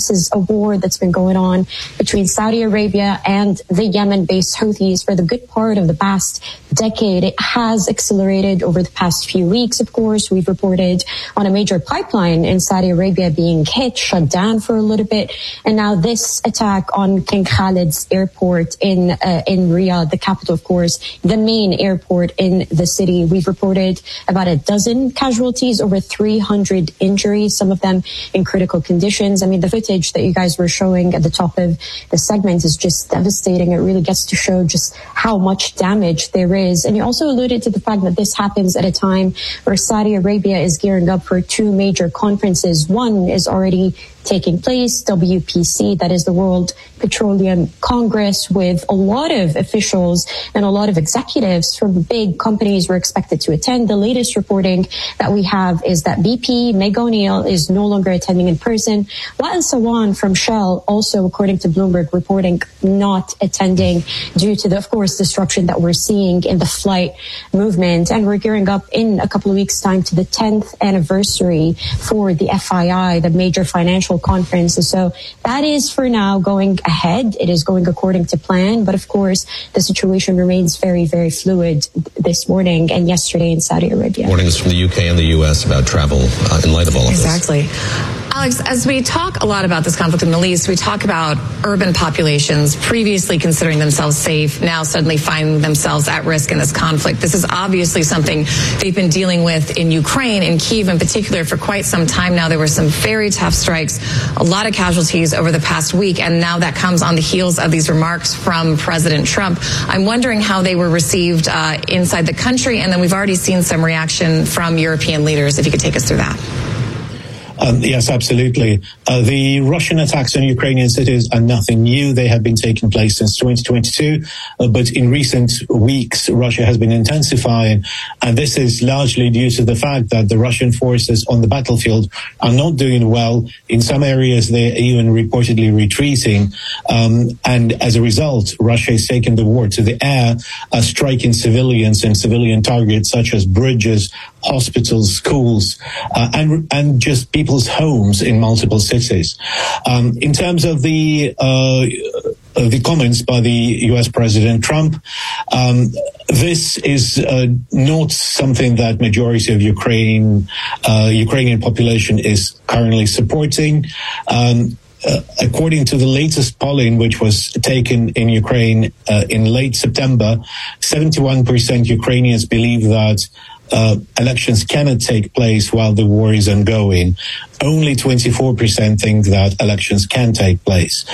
This is a war that's been going on between Saudi Arabia and the Yemen-based Houthis for the good part of the past decade. It has accelerated over the past few weeks, of course. We've reported on a major pipeline in Saudi Arabia being hit, shut down for a little bit. And now this attack on King Khalid's airport in Riyadh, the capital, of course, the main airport in the city. We've reported about a dozen casualties, over 300 injuries, some of them in critical conditions. I mean, the footage that you guys were showing at the top of the segment is just devastating. It really gets to show just how much damage there is. And you also alluded to the fact that this happens at a time where Saudi Arabia is gearing up for two major conferences. One is already taking place, WPC, that is the World Petroleum Congress, with a lot of officials and a lot of executives from big companies were expected to attend. The latest reporting that we have is that BP, Meg O'Neill, is no longer attending in person. Wael Sawan from Shell, also according to Bloomberg, reporting not attending due to the, of course, disruption that we're seeing in the flight movement. And we're gearing up in a couple of weeks' time to the 10th anniversary for the FII, the major financial conference. So that is for now going ahead. It is going according to plan. But of course, the situation remains very, very fluid this morning and yesterday in Saudi Arabia. Warnings from the UK and the US about travel in light of all of this. Exactly. Alex, as we talk a lot about this conflict in the Middle East, we talk about urban populations previously considering themselves safe, now suddenly finding themselves at risk in this conflict. This is obviously something they've been dealing with in Ukraine, in Kyiv in particular, for quite some time now. There were some very tough strikes, a lot of casualties over the past week, and now that comes on the heels of these remarks from President Trump. I'm wondering how they were received inside the country, and then we've already seen some reaction from European leaders. If you could take us through that. Yes, absolutely. The Russian attacks on Ukrainian cities are nothing new. They have been taking place since 2022, but in recent weeks, Russia has been intensifying, and this is largely due to the fact that the Russian forces on the battlefield are not doing well. In some areas, they're even reportedly retreating, and as a result, Russia is taking the war to the air, striking civilians and civilian targets such as bridges, hospitals, schools, and just people's homes in multiple cities. In terms of the comments by the U.S. President Trump, this is not something that majority of Ukrainian population is currently supporting. According to the latest polling, which was taken in Ukraine in late September, 71% Ukrainians believe that elections cannot take place while the war is ongoing. Only 24% think that elections can take place.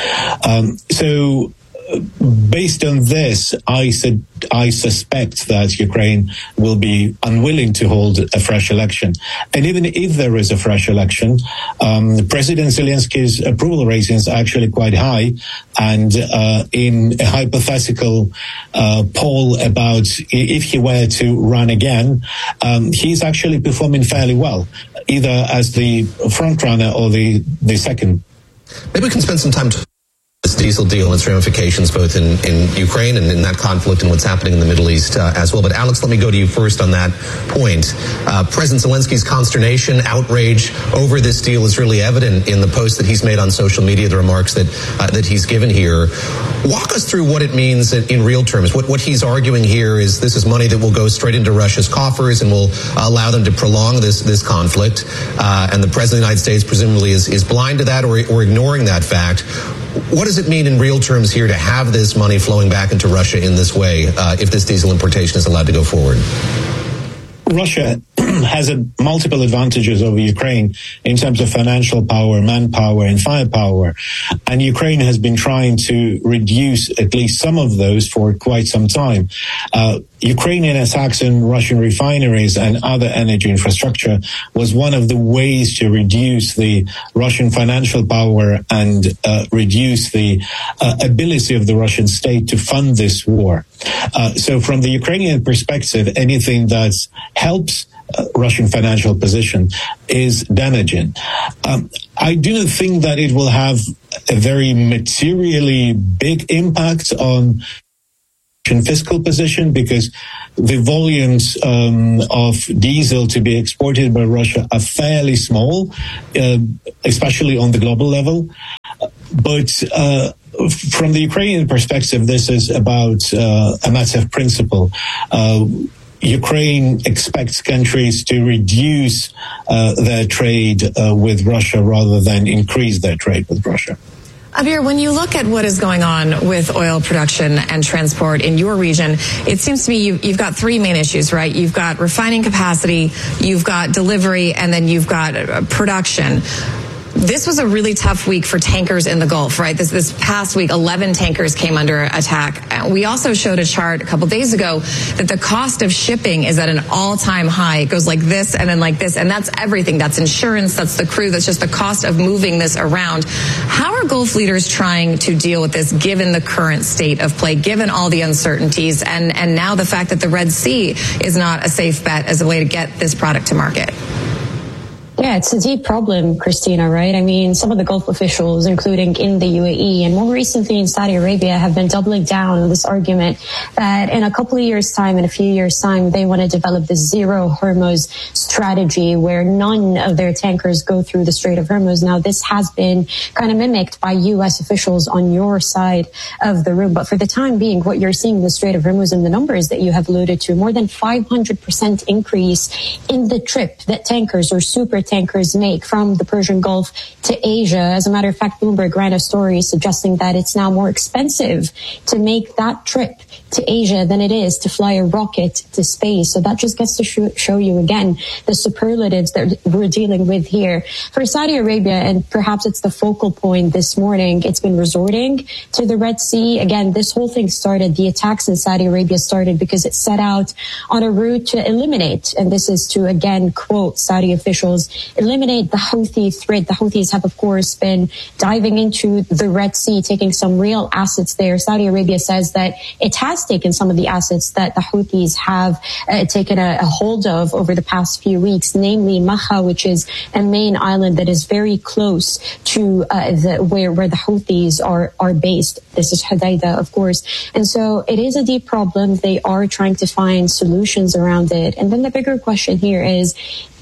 So based on this, I suspect that Ukraine will be unwilling to hold a fresh election. And even if there is a fresh election, President Zelensky's approval ratings are actually quite high. And in a hypothetical poll about if he were to run again, he's actually performing fairly well, either as the front runner or the second. Maybe we can spend some time this diesel deal and its ramifications both in Ukraine and in that conflict and what's happening in the Middle East as well. But Alex, let me go to you first on that point. President Zelensky's consternation, outrage over this deal is really evident in the post that he's made on social media, the remarks that he's given here. Walk us through what it means in real terms. What he's arguing here is this is money that will go straight into Russia's coffers and will allow them to prolong this conflict. And the President of the United States presumably is blind to that or ignoring that fact. What does it mean in real terms here to have this money flowing back into Russia in this way if this diesel importation is allowed to go forward? Russia has multiple advantages over Ukraine in terms of financial power, manpower, and firepower. And Ukraine has been trying to reduce at least some of those for quite some time. Ukrainian attacks on Russian refineries and other energy infrastructure was one of the ways to reduce the Russian financial power and reduce the ability of the Russian state to fund this war. So from the Ukrainian perspective, anything that helps Russian financial position is damaging. I do not think that it will have a very materially big impact on fiscal position, because the volumes of diesel to be exported by Russia are fairly small, especially on the global level. But from the Ukrainian perspective, this is about a matter of principle. Ukraine expects countries to reduce their trade with Russia rather than increase their trade with Russia. Abir, when you look at what is going on with oil production and transport in your region, it seems to me you've got three main issues, right? You've got refining capacity, you've got delivery, and then you've got production. This was a really tough week for tankers in the Gulf, right? This past week, 11 tankers came under attack. We also showed a chart a couple days ago that the cost of shipping is at an all-time high. It goes like this and then like this, and that's everything. That's insurance, that's the crew, that's just the cost of moving this around. How are Gulf leaders trying to deal with this, given the current state of play, given all the uncertainties, and now the fact that the Red Sea is not a safe bet as a way to get this product to market? Yeah, it's a deep problem, Christina, right? I mean, some of the Gulf officials, including in the UAE and more recently in Saudi Arabia, have been doubling down on this argument that in a couple of years' time, in a few years' time, they want to develop the zero Hormuz strategy where none of their tankers go through the Strait of Hormuz. Now, this has been kind of mimicked by U.S. officials on your side of the room. But for the time being, what you're seeing in the Strait of Hormuz and the numbers that you have alluded to, more than 500% increase in the trip that tankers or super tankers make from the Persian Gulf to Asia. As a matter of fact, Bloomberg ran a story suggesting that it's now more expensive to make that trip to Asia than it is to fly a rocket to space. So that just gets to show you again the superlatives that we're dealing with here. For Saudi Arabia, and perhaps it's the focal point this morning, it's been resorting to the Red Sea. Again, this whole thing started, the attacks in Saudi Arabia started because it set out on a route to eliminate, and this is to, again, quote Saudi officials, eliminate the Houthi threat. The Houthis have, of course, been diving into the Red Sea, taking some real assets there. Saudi Arabia says that it has taken some of the assets that the Houthis have taken a hold of over the past few weeks, namely Maha, which is a main island that is very close to where the Houthis are based. This is Hodeidah, of course. And so it is a deep problem. They are trying to find solutions around it. And then the bigger question here is,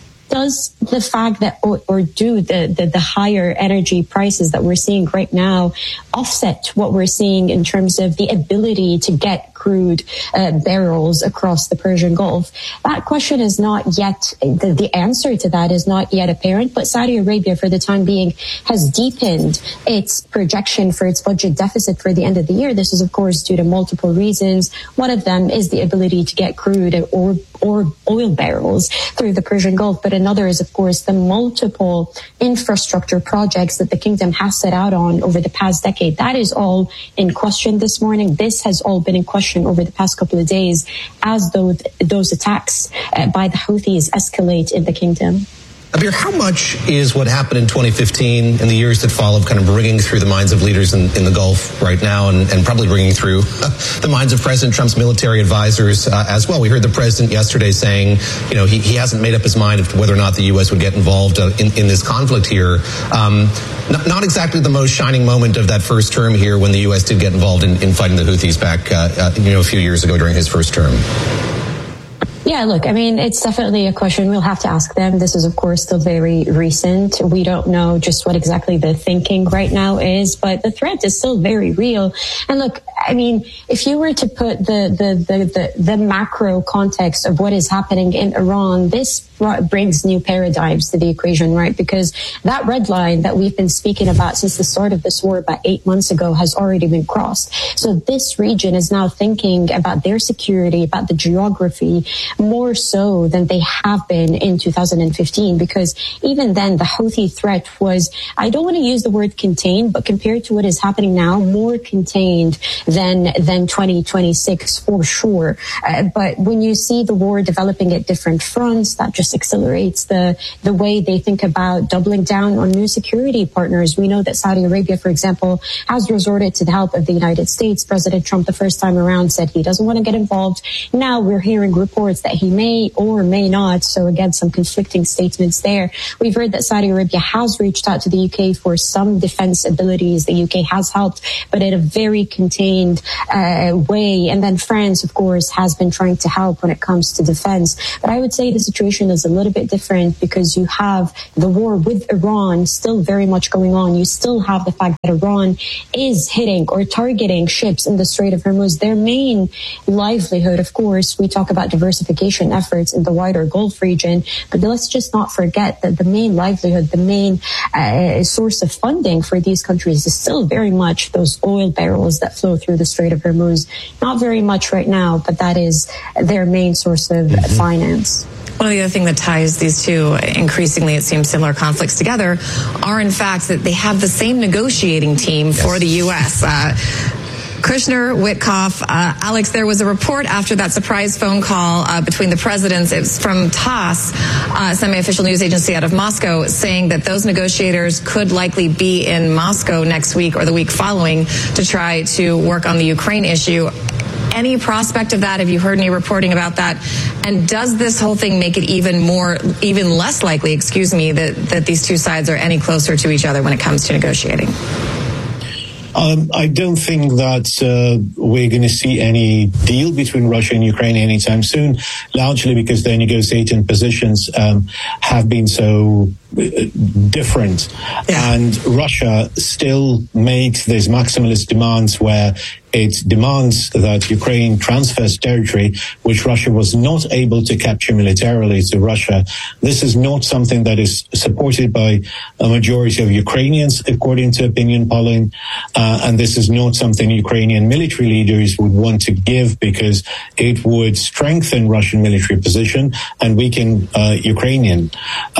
does the fact that, or do the higher energy prices that we're seeing right now offset what we're seeing in terms of the ability to get crude barrels across the Persian Gulf? That question is not yet, the answer to that is not yet apparent, but Saudi Arabia for the time being has deepened its projection for its budget deficit for the end of the year. This is of course due to multiple reasons. One of them is the ability to get crude or oil barrels through the Persian Gulf, but another is of course the multiple infrastructure projects that the kingdom has set out on over the past decade. That is all in question this morning. This has all been in question over the past couple of days as those attacks by the Houthis escalate in the kingdom. Abir, how much is what happened in 2015 and the years that followed kind of ringing through the minds of leaders in the Gulf right now, and probably ringing through the minds of President Trump's military advisors as well? We heard the president yesterday saying, you know, he hasn't made up his mind as to whether or not the U.S. would get involved in this conflict here. Not exactly the most shining moment of that first term here when the U.S. did get involved in fighting the Houthis back, a few years ago during his first term. Yeah, look, I mean, it's definitely a question we'll have to ask them. This is, of course, still very recent. We don't know just what exactly the thinking right now is, but the threat is still very real. And look, I mean, if you were to put the macro context of what is happening in Iran, this brings new paradigms to the equation, right? Because that red line that we've been speaking about since the start of this war about 8 months ago has already been crossed. So this region is now thinking about their security, about the geography, more so than they have been in 2015, because even then the Houthi threat was, I don't want to use the word contained, but compared to what is happening now, more contained than 2026 for sure. But when you see the war developing at different fronts, that just accelerates the way they think about doubling down on new security partners. We know that Saudi Arabia, for example, has resorted to the help of the United States. President Trump, the first time around, said he doesn't want to get involved. Now we're hearing reports that he may or may not. So again, some conflicting statements there. We've heard that Saudi Arabia has reached out to the UK for some defense abilities. The UK has helped, but in a very contained way. And then France, of course, has been trying to help when it comes to defense. But I would say the situation is a little bit different because you have the war with Iran still very much going on. You still have the fact that Iran is hitting or targeting ships in the Strait of Hormuz. Their main livelihood, of course, we talk about diversification efforts in the wider Gulf region, but let's just not forget that the main livelihood, the main source of funding for these countries is still very much those oil barrels that flow through the Strait of Hormuz. Not very much right now, but that is their main source of finance. One of the other things that ties these two, increasingly it seems similar conflicts together, are in fact that they have the same negotiating team for the U.S. Kushner, Witkoff, Alex, there was a report after that surprise phone call between the presidents. It was from TASS, semi-official news agency out of Moscow, saying that those negotiators could likely be in Moscow next week or the week following to try to work on the Ukraine issue. Any prospect of that? Have you heard any reporting about that? And does this whole thing make it even less likely, that these two sides are any closer to each other when it comes to negotiating? I don't think that we're going to see any deal between Russia and Ukraine anytime soon, largely because their negotiating positions have been so different. Yeah. And Russia still makes these maximalist demands where it demands that Ukraine transfers territory which Russia was not able to capture militarily to Russia. This is not something that is supported by a majority of Ukrainians, according to opinion polling. And this is not something Ukrainian military leaders would want to give because it would strengthen Russian military position and weaken Ukrainian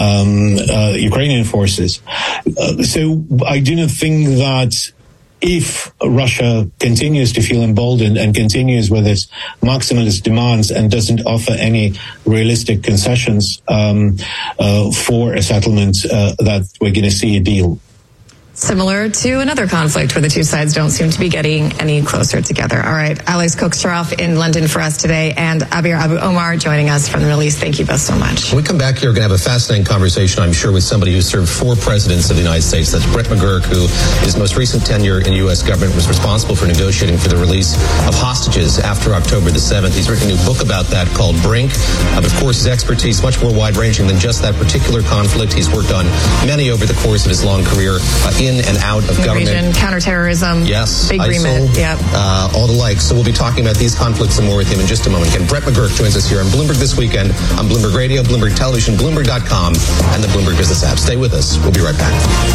forces. So I do not think that if Russia continues to feel emboldened and continues with its maximalist demands and doesn't offer any realistic concessions for a settlement, that we're going to see a deal. Similar to another conflict where the two sides don't seem to be getting any closer together. All right, Alex Koksaroff in London for us today, and Abir Abu Omar joining us from the Middle East. Thank you both so much. When we come back here, we're going to have a fascinating conversation, I'm sure, with somebody who served 4 presidents of the United States. That's Brett McGurk, who his most recent tenure in U.S. government was responsible for negotiating for the release of hostages after October the 7th. He's written a new book about that called Brink. But of course, his expertise much more wide-ranging than just that particular conflict. He's worked on many over the course of his long career in and out of government. Region, counterterrorism. Yes. Big remit. Yep. All the like. So we'll be talking about these conflicts and more with him in just a moment. Again, Brett McGurk joins us here on Bloomberg This Weekend on Bloomberg Radio, Bloomberg Television, Bloomberg.com, and the Bloomberg Business app. Stay with us. We'll be right back.